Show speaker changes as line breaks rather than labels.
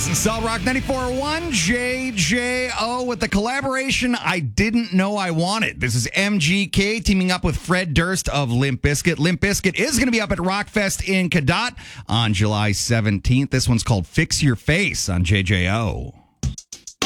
Solid Rock 94.1, JJO with the collaboration I didn't know I wanted. This is MGK teaming up with Fred Durst of Limp Bizkit. Limp Bizkit is going to be up at Rockfest in Cadott on July 17th. This one's called Fix Your Face on JJO.